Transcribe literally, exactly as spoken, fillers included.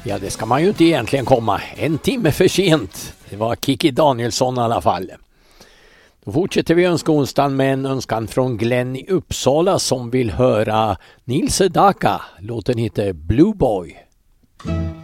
Ja, det ska man ju inte egentligen komma. En timme för sent. Det var Kiki Danielsson i alla fall. Då fortsätter vi önskonsdagen med en önskan från Glenn i Uppsala som vill höra Nils Sedaka. Låten heter Blue Boy.